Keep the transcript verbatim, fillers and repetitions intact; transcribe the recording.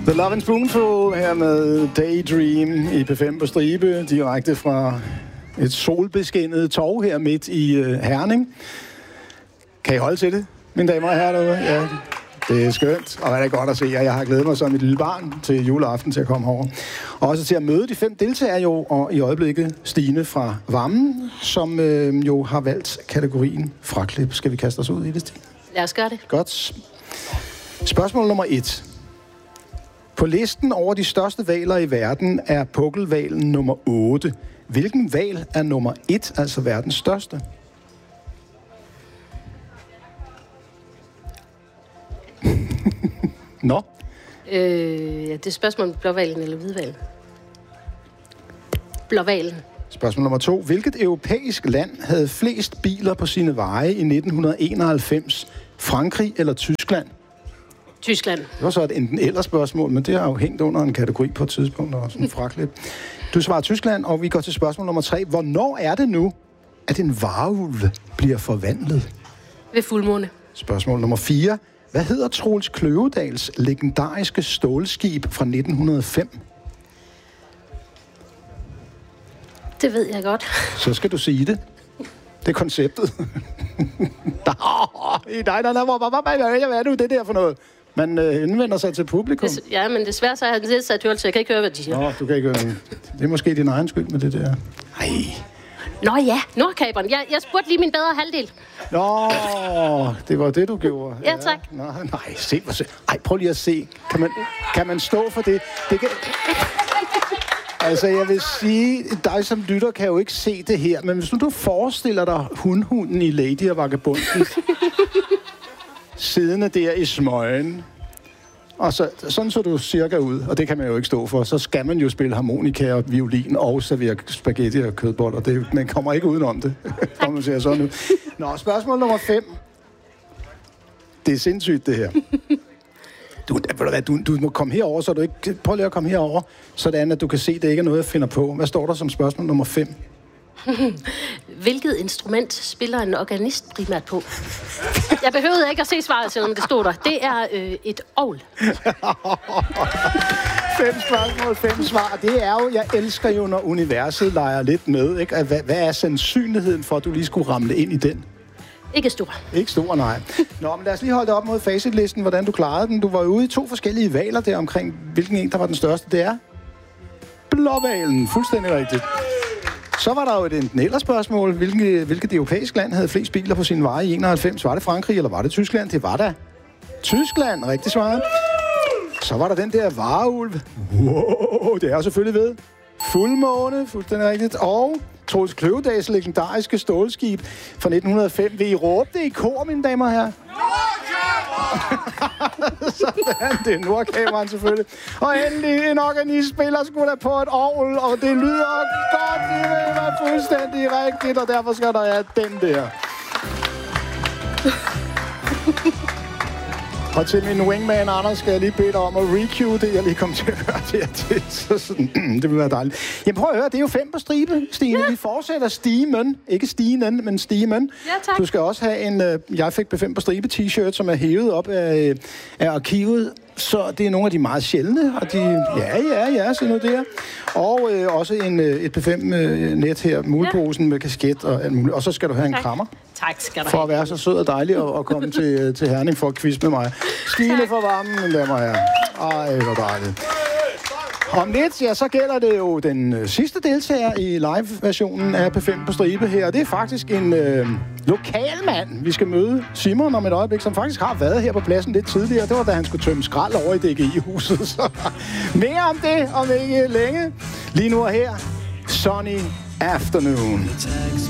The Love and Spoonful her med Daydream i P fem på stribe, direkte fra et solbeskinnet torv her midt i uh, Herning. Kan I holde til det, mine damer og herrer derude? Ja, det er skønt, og det er godt at se, og jeg har glædet mig som et lille barn til juleaften til at komme herover. Og også til at møde de fem deltagere jo, og i øjeblikket Stine fra Vammen, som øh, jo har valgt kategorien fraklip. Skal vi kaste os ud i det, Stine? Lad os gøre det. Godt. Spørgsmål nummer et. På listen over de største hvaler i verden er pukkelhvalen nummer otte. Hvilken hval er nummer et, altså verdens største? Nå? Øh, ja, det er spørgsmål om blåhvalen eller hvidhvalen. Blåhvalen. Spørgsmål nummer to. Hvilket europæisk land havde flest biler på sine veje i nitten enoghalvfems? Frankrig eller Tyskland? Tyskland. Det var så et enten eller spørgsmål, men det har jo hængt under en kategori på et tidspunkt, og sådan en fraklip. Du svarer Tyskland, og vi går til spørgsmål nummer tre. Hvornår er det nu, at en varulv bliver forvandlet? Ved fuldmåne. Spørgsmål nummer fire. Hvad hedder Troels Kløvedals legendariske stålskib fra nitten hundrede og fem? Det ved jeg godt. Så skal du sige det. Det er konceptet. Nej, nej, nej, hvad er det det der for noget? Man øh, indvender sig til publikum. Des, ja, men desværre så har jeg den sat hørelse, så jeg kan ikke høre, hvad de siger. Nå, du kan ikke høre det. Det er måske din egen skyld med det der. Nej. Nå ja, Nordkaberen. Jeg, jeg spurgte lige min bedre halvdel. Nå, det var det, du gjorde. Ja, tak. Ja. Nå, nej, se, hvor se. Ej, prøv lige at se. Kan man, kan man stå for det? Det kan... Altså, jeg vil sige, dig som lytter kan jo ikke se det her, men hvis nu du forestiller dig hundhunden i Lady og Vagabunden, siddende der i smøgen, og så, sådan så du cirka ud, og det kan man jo ikke stå for, så skal man jo spille harmonika og violin og servere spaghetti og kødboller. Det, man kommer ikke udenom det, når man ser sådan ud. Nå, spørgsmål nummer fem. Det er sindssygt, det her. Du, du, du må komme herover, så du ikke... Prøv lige at komme herover, sådan at du kan se, at det ikke er noget, jeg finder på. Hvad står der som spørgsmål nummer fem? Hvilket instrument spiller en organist primært på? Jeg behøvede ikke at se svaret, selvom det stod der. Det er øh, et orgel. Fem spørgsmål, fem svar. Det er jo... Jeg elsker jo, når universet leger lidt med, ikke? Hvad, hvad er sandsynligheden for, at du lige skulle ramle ind i den? Ikke stor. Ikke stor, nej. Nå, men lad os lige holde det op mod facitlisten, hvordan du klarede den. Du var jo ude i to forskellige hvaler der omkring, hvilken en, der var den største. Det er blåhvalen. Fuldstændig rigtigt. Så var der jo et enten eller spørgsmål. Hvilket, hvilket europæisk land havde flest biler på sine veje i enoghalvfems? Var det Frankrig, eller var det Tyskland? Det var da Tyskland, rigtig svaret. Så var der den der varulv. Wow, det er jo selvfølgelig ved. Fuldmåne, fuldstændig rigtigt. Og Troels Kløvedals legendariske stålskib fra nitten hundrede og fem. Vil I råbe det i kor, mine damer og herrer? Sådan, det er Nordkameren selvfølgelig. Og endelig en organist spiller sgu da på et orgel, og det lyder godt, det er fuldstændig rigtigt, og derfor skal der have den der. Og til min wingman, Anders, skal jeg lige bede dig om at recue det, jeg lige kom til at høre det. Det, så sådan, det vil være dejligt. Jamen prøv at høre, det er jo fem på stribe, Stine. Ja. Vi fortsætter stimen. Ikke stinen, men stimen. Ja, tak. Du skal også have en uh, Jeg fik på fem på stribe t-shirt, som er hævet op af, af arkivet. Så det er nogle af de meget sjældne, og de... Ja, ja, ja, se nu der. Og øh, også en, øh, et P fem øh, net her, muleposen ja. Med kasket og alt muligt. Og så skal du have en tak. Krammer. Tak skal du for at være så sød og dejlig og, og komme til, til Herning for at quizze med mig. Stine fra Vammen, mine damer og herrer. Ej, hvor dejligt. Om lidt, ja, så gælder det jo den øh, sidste deltager i live-versionen af P fem på stribe her. Det er faktisk en øh, lokal mand, vi skal møde, Simon, om et øjeblik, som faktisk har været her på pladsen lidt tidligere. Det var, da han skulle tømme skrald over i D G I-huset. Så mere om det, om ikke længe. Lige nu og her, Sunny Afternoon.